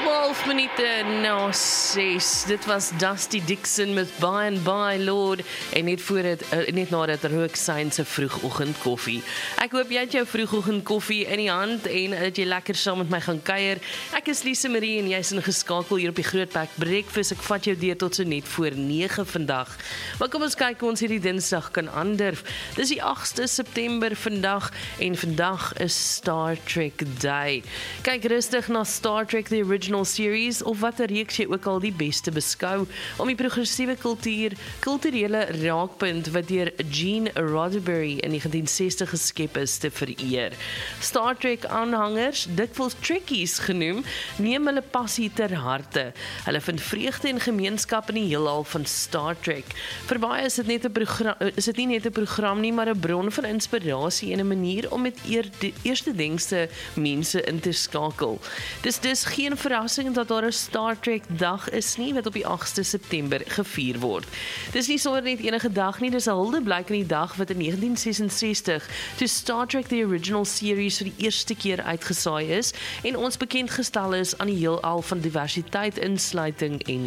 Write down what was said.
12 minute na 6. Dit was Dusty Dixon met By and By Lord en net nadat rook sy se vroegoggend koffie. Ek hoop jy het jou vroegoggend koffie in die hand en dat jy lekker saam met my gaan kuier. Ek is Lise Marie en jy's ingeskakel hier op die Grootbek Breakfast. Ek vat jou deur tot so net voor 9 vandag. Maar kom ons kyk hoe ons hierdie Dinsdag kan aandurf. Dis die 8de September vandag en vandag is Star Trek Day. Kyk rustig na Star Trek The Original Series of watter reeks jy ook al die beste beskou om die progressiewe kulturele raakpunt wat deur Gene Roddenberry in 1960 geskep is te vereer. Star Trek aanhangers, dikwels Trekkies genoem, neem hulle passie ter harte. Hulle vind vreugde en gemeenskap in die heelal van Star Trek. Vir baie is dit nie net 'n program nie, maar 'n bron van inspirasie en 'n manier om met eerstedingse mense in te skakel. Dis dus geen verrassing dat daar 'n Star Trek dag is nie wat op die 8de September gevier word. Dis nie sommer net enige dag nie, dis 'n huldeblyk aan die dag wat in 1966 toe Star Trek The Original Series vir die eerste keer uitgesaai is en ons bekend gestel is aan die heelal van diversiteit, insluiting en